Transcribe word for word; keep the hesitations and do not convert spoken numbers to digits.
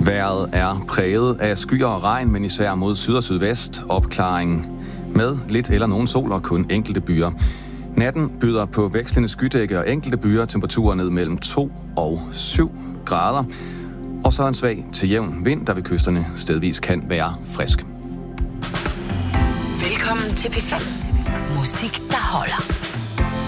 Vejret er præget af skyer og regn, men især mod syd og sydvest. Opklaring med lidt eller nogen sol og kun enkelte byer. Natten byder på vekslende skydække og enkelte byer, temperaturer ned mellem to og syv grader. Og så en svag til jævn vind, der ved kysterne stedvis kan være frisk. Velkommen til P fem. Musik, der holder.